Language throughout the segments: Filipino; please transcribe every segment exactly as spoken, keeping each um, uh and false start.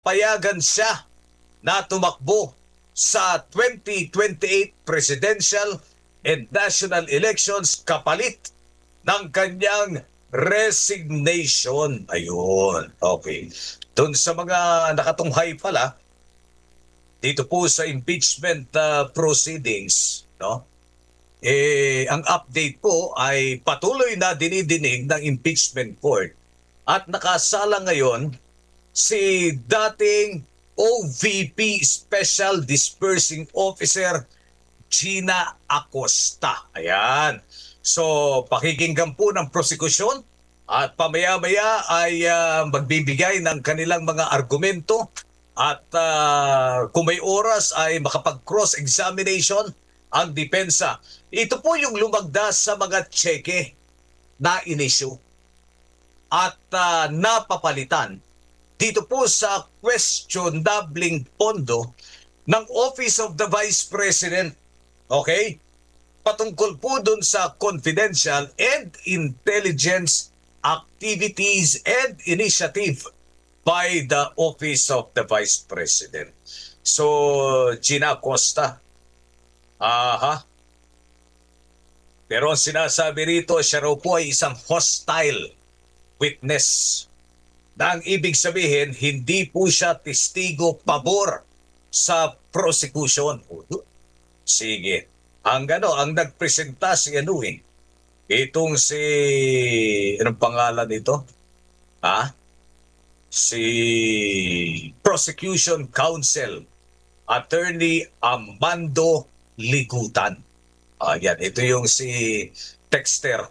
payagan siya na tumakbo sa twenty twenty-eight presidential and national elections kapalit ng kanyang resignation. Ayun, okay. Doon sa mga nakatunghay pala, dito po sa impeachment uh, proceedings, no? Eh, ang update po ay patuloy na dinidinig ng impeachment court at nakasala ngayon si dating O V P Special Dispersing Officer Gina Acosta. Ayan. So, pakikinggan po ng prosekusyon at pamaya-maya ay uh, magbibigay ng kanilang mga argumento at uh, kung may oras ay makapag-cross-examination ang depensa. Ito po yung lumagdas sa mga tseke na inisyu at uh, napapalitan dito po sa questionabling pondo ng Office of the Vice President. Okay? Patungkol po dun sa confidential and intelligence activities and initiative by the Office of the Vice President. So, Gina Acosta. Aha. Pero ang sinasabi rito, siya raw po ay isang hostile witness. Na ang ibig sabihin, hindi po siya testigo pabor sa prosecution. Sige. Ang ano, ang nagpresenta si ano eh. Itong si, anong pangalan nito? Ha? Si Prosecution Counsel, Attorney Amando Ligutan. Ayan, ito yung si Texter.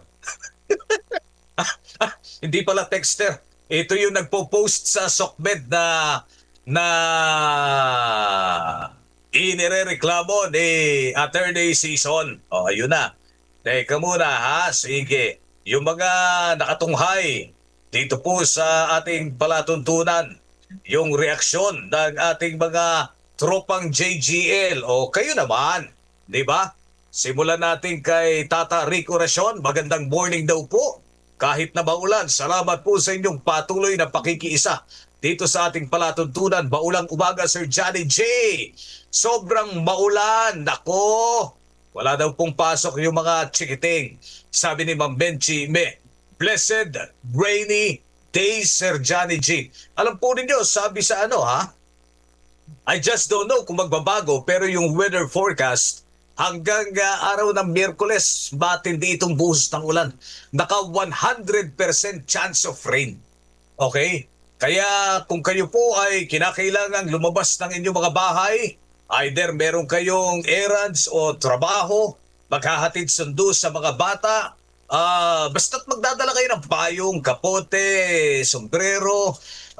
Hindi pala Texter. Ito yung nagpo-post sa SOCMED na na inirereklamo ni Attorney Season. O, ayun na. Teka muna ha, sige. Yung mga nakatunghay dito po sa ating palatuntunan, yung reaksyon ng ating mga tropang J G L. O kayo naman, di ba? Simulan natin kay Tata Rico Racion. Magandang morning daw po. Kahit na maulan, salamat po sa inyong patuloy na pakikiisa dito sa ating palatuntunan. Maulang umaga, Sir Johnny J. Sobrang maulan. Nako, wala daw pong pasok yung mga chikiting. Sabi ni Ma'am Benchi Me, blessed rainy days, Sir Johnny J. Alam po ninyo, sabi sa ano ha, I just don't know kung magbabago, pero yung weather forecast, hanggang uh, araw ng Miyerkules, matindi itong buhos ng ulan. Naka one hundred percent chance of rain. Okay? Kaya kung kayo po ay kinakailangang lumabas ng inyong mga bahay, either meron kayong errands o trabaho, maghahatid sundo sa mga bata, uh, basta't magdadala kayo ng payong, kapote, sombrero,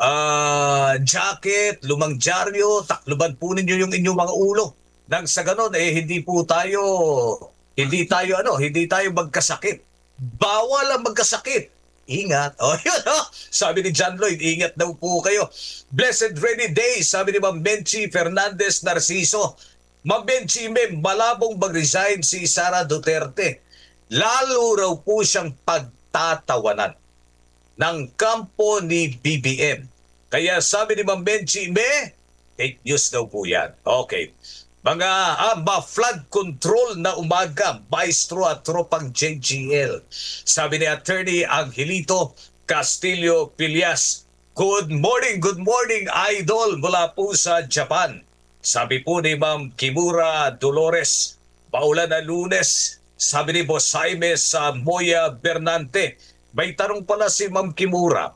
uh, jacket, lumang dyaryo, takluban po ninyo yung inyong mga ulo. Nang sa ganon, eh, hindi po tayo, hindi tayo, ano, hindi tayo magkasakit. Bawal ang magkasakit. Ingat. O, oh, yun, oh. Sabi ni John Lloyd, ingat daw po kayo. Blessed rainy days, sabi ni Ma'am Benchi Fernandez Narciso. Ma'am Benchi, may malabong mag-resign si Sara Duterte. Lalo raw po siyang pagtatawanan ng kampo ni B B M. Kaya sabi ni Ma'am Benchi, may fake news daw po yan. Okay. Mga ah, flood control na umaga, maestro at tropang J G L. Sabi ni Attorney Angelito Castillo Pilias, good morning, good morning, idol mula po sa Japan. Sabi po ni Ma'am Kimura Dolores, paulan na Lunes. Sabi ni Boss Jaime sa Moya Bernante, may tanong pala si Ma'am Kimura,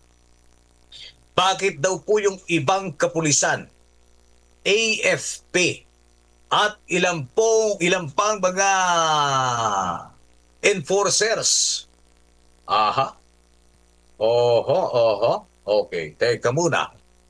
bakit daw po yung ibang kapulisan, A F P, at ilang po, ilang pang mga enforcers. Aha. Oho, oho. Okay, teka muna.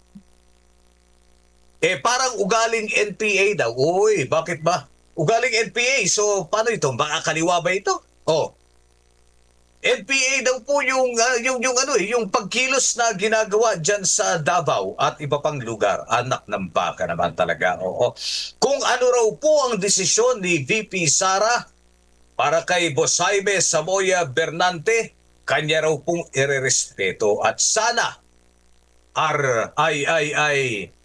Eh, parang ugaling N P A daw. Uy, bakit ba? Ugaling N P A. So, paano ito? Baka kaliwa ba ito? Oh. N P A daw po yung, uh, yung, yung, ano, eh, yung pagkilos na ginagawa dyan sa Davao at iba pang lugar. Anak ng baka naman talaga. Oo. Kung ano raw po ang desisyon ni V P Sara para kay Boss Jaime Samoya Bernante, kanya raw pong irerespeto at sana R I I I